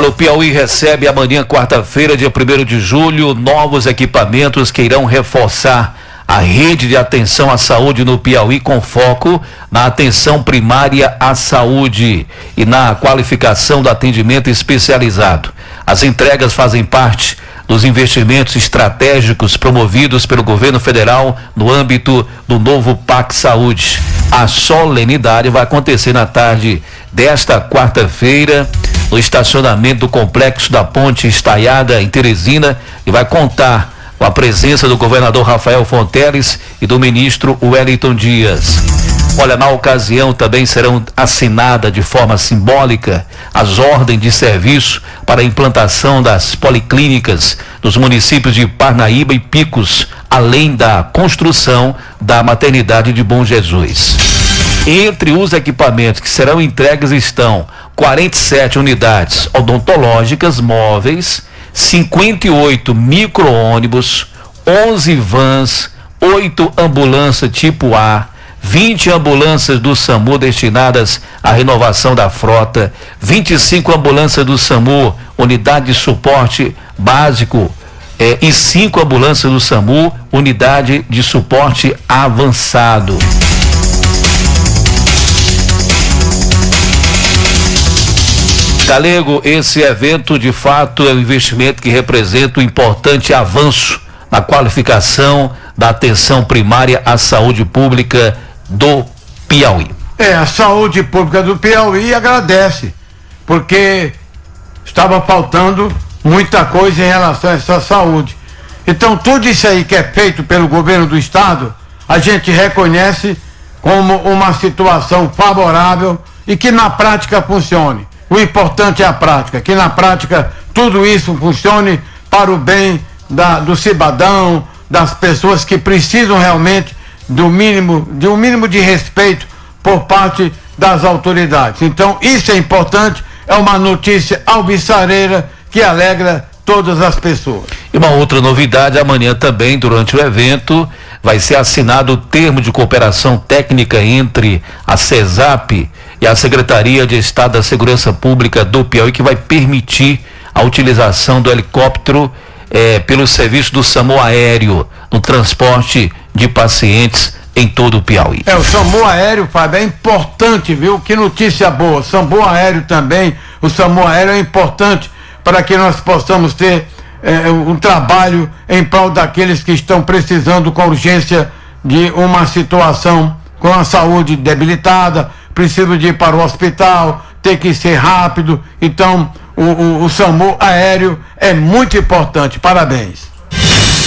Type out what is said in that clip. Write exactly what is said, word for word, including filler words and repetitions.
Olha, o Piauí recebe amanhã, quarta-feira, dia primeiro de julho, novos equipamentos que irão reforçar a rede de atenção à saúde no Piauí, com foco na atenção primária à saúde e na qualificação do atendimento especializado. As entregas fazem parte dos investimentos estratégicos promovidos pelo governo federal no âmbito do novo P A C Saúde. A solenidade vai acontecer na tarde desta quarta-feira no estacionamento do complexo da Ponte Estaiada, em Teresina, e vai contar com a presença do governador Rafael Fonteles e do ministro Wellington Dias. Olha, na ocasião também serão assinadas de forma simbólica as ordens de serviço para a implantação das policlínicas nos municípios de Parnaíba e Picos, além da construção da maternidade de Bom Jesus. Entre os equipamentos que serão entregues estão quarenta e sete unidades odontológicas móveis, cinquenta e oito micro-ônibus, onze vans, oito ambulâncias tipo A, vinte ambulâncias do SAMU destinadas à renovação da frota, vinte e cinco ambulâncias do SAMU, unidade de suporte básico, eh, e cinco ambulâncias do SAMU, unidade de suporte avançado. Galego, esse evento de fato é um investimento que representa um importante avanço na qualificação da atenção primária à saúde pública do Piauí. É, a saúde pública do Piauí agradece, porque estava faltando muita coisa em relação a essa saúde. Então tudo isso aí que é feito pelo governo do estado, a gente reconhece como uma situação favorável e que na prática funcione. O importante é a prática, que na prática tudo isso funcione para o bem da, do cidadão, das pessoas que precisam realmente do mínimo, de um mínimo de respeito por parte das autoridades. Então isso é importante, é uma notícia alvissareira que alegra todas as pessoas. E uma outra novidade, amanhã também, durante o evento, vai ser assinado o termo de cooperação técnica entre a CESAP e a Secretaria de Estado da Segurança Pública do Piauí, que vai permitir a utilização do helicóptero eh, pelo serviço do SAMU aéreo no transporte de pacientes em todo o Piauí. É, o SAMU aéreo, Fábio, é importante, viu? Que notícia boa. SAMU aéreo também, o SAMU aéreo é importante para que nós possamos ter eh, um trabalho em prol daqueles que estão precisando com urgência de uma situação com a saúde debilitada, precisam de ir para o hospital, tem que ser rápido. Então o, o, o SAMU aéreo é muito importante. Parabéns.